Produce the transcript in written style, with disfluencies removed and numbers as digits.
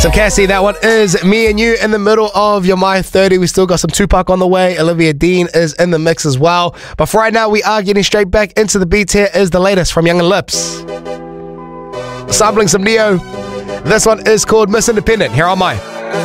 So Cassie, that one is Me and You in the middle of your My 30. We still got some Tupac on the way. Olivia Dean is in the mix as well. But for right now, we are getting straight back into the beats. Here is the latest from Young and Lips. Sampling some Neo. This one is called Miss Independent. Here on My